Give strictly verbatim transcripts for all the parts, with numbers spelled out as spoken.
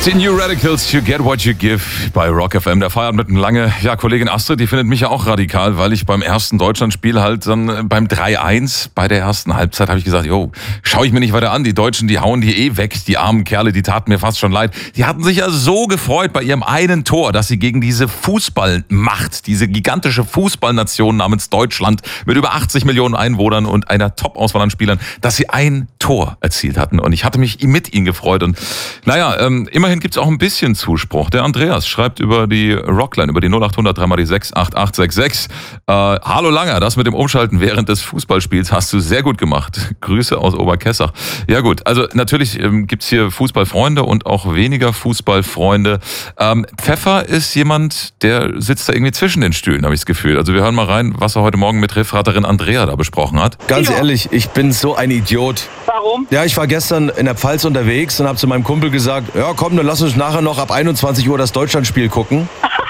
Die New Radicals, You Get What You Give bei Rock F M. Der Feierabend mit einem lange, ja, Kollegin Astrid, die findet mich ja auch radikal, weil ich beim ersten Deutschlandspiel halt dann beim drei eins bei der ersten Halbzeit habe ich gesagt, jo, schau ich mir nicht weiter an. Die Deutschen, die hauen die eh weg. Die armen Kerle, die taten mir fast schon leid. Die hatten sich ja so gefreut bei ihrem einen Tor, dass sie gegen diese Fußballmacht, diese gigantische Fußballnation namens Deutschland mit über achtzig Millionen Einwohnern und einer Top-Auswahl an Spielern, dass sie ein Tor erzielt hatten. Und ich hatte mich mit ihnen gefreut. Und naja, ähm, immerhin gibt es auch ein bisschen Zuspruch. Der Andreas schreibt über die Rockline, über die null acht hundert drei mal die sechs acht acht sechs sechs. Äh, Hallo Langer, das mit dem Umschalten während des Fußballspiels hast du sehr gut gemacht. Grüße aus Oberkessach. Ja gut, also natürlich ähm, gibt es hier Fußballfreunde und auch weniger Fußballfreunde. Ähm, Pfeffer ist jemand, der sitzt da irgendwie zwischen den Stühlen, habe ich das Gefühl. Also wir hören mal rein, was er heute Morgen mit Referaterin Andrea da besprochen hat. Ganz ja. ehrlich, ich bin so ein Idiot. Warum? Ja, ich war gestern in der Pfalz unterwegs und habe zu meinem Kumpel gesagt, ja komm, dann lass uns nachher noch ab einundzwanzig Uhr das Deutschlandspiel gucken.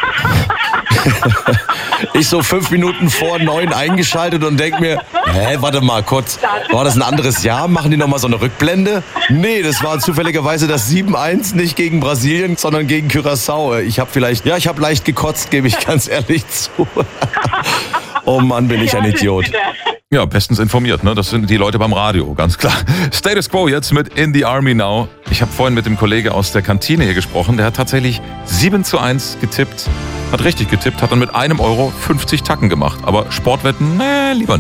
Ich so fünf Minuten vor neun eingeschaltet und denk mir, hä, warte mal kurz, war das ein anderes Jahr? Machen die nochmal so eine Rückblende? Nee, das war zufälligerweise das sieben eins, nicht gegen Brasilien, sondern gegen Curaçao. Ich habe vielleicht, ja, ich habe leicht gekotzt, gebe ich ganz ehrlich zu. Oh Mann, bin ich ein Idiot. Ja, bestens informiert, ne? Das sind die Leute beim Radio, ganz klar. Status Quo jetzt mit In the Army Now. Ich habe vorhin mit dem Kollege aus der Kantine hier gesprochen. Der hat tatsächlich sieben zu eins getippt. Hat richtig getippt, hat dann mit einem Euro fünfzig Tacken gemacht. Aber Sportwetten, nee, lieber nicht.